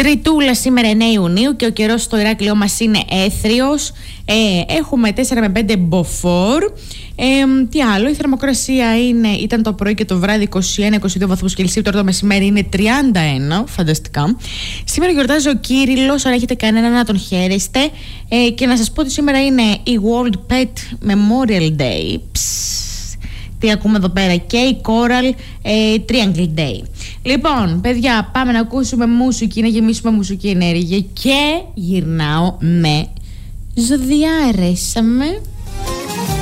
Τριτούλα σήμερα 9 Ιουνίου και ο καιρός στο Ηράκλειό μας είναι έθριος. Έχουμε 4 με 5 μποφόρ. Τι άλλο, η θερμοκρασία ήταν το πρωί και το βράδυ 21-22 βαθμούς Κελσίου. Τώρα το μεσημέρι είναι 31, φανταστικά. Σήμερα γιορτάζει ο Κύριλλος, αν έχετε κανένα να τον χαίρεστε. Και να σας πω ότι σήμερα είναι η World Pet Memorial Day. Τι ακούμε εδώ πέρα, και η Coral Triangle Day. Λοιπόν, παιδιά, πάμε να ακούσουμε μουσική, να γεμίσουμε μουσική ενέργεια και γυρνάω με ζωδιά. Αρέσαμε.